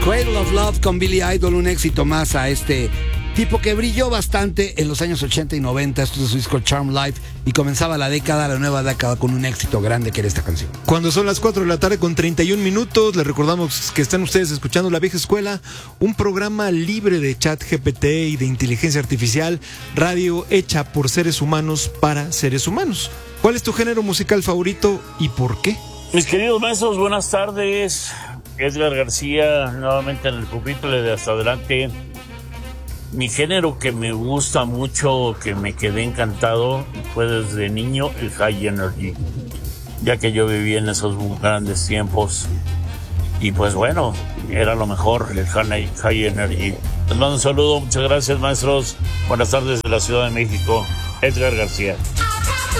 Cradle of Love con Billy Idol, un éxito más a este tipo que brilló bastante en los años 80 y 90. Esto es su disco Charm Life y comenzaba la nueva década con un éxito grande que era esta canción. Cuando son las 4 de la tarde con 31 minutos, les recordamos que están ustedes escuchando La Vieja Escuela, un programa libre de chat GPT y de inteligencia artificial, radio hecha por seres humanos para seres humanos. ¿Cuál es tu género musical favorito y por qué? Mis queridos maestros, buenas tardes. Edgar García, nuevamente en el pupitre de Hasta Adelante. Mi género que me gusta mucho, que me quedé encantado, fue desde niño el High Energy, ya que yo viví en esos grandes tiempos. Y pues bueno, era lo mejor, el High Energy. Les mando un saludo, muchas gracias maestros. Buenas tardes de la Ciudad de México, Edgar García.